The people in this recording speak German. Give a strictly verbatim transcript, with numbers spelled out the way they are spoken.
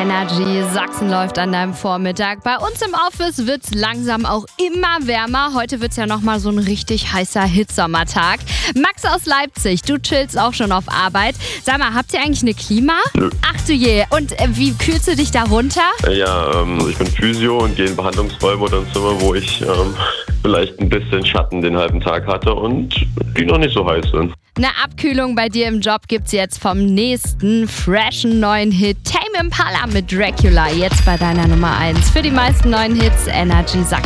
Energy. Sachsen läuft an deinem Vormittag. Bei uns im Office wird es langsam auch immer wärmer. Heute wird es ja nochmal so ein richtig heißer Hitsommertag. Max aus Leipzig, du chillst auch schon auf Arbeit. Sag mal, habt ihr eigentlich eine Klima? Nö. Ach du je. Und äh, wie kühlst du dich da runter? Ja, ähm, ich bin Physio und gehe in Behandlungsräume oder ein Zimmer, wo ich ähm, vielleicht ein bisschen Schatten den halben Tag hatte und die noch nicht so heiß sind. Eine Abkühlung bei dir im Job gibt's jetzt vom nächsten freshen neuen Hit Tame Impala mit Dracula. Jetzt bei deiner Nummer eins. Für die meisten neuen Hits Energy Sachsen.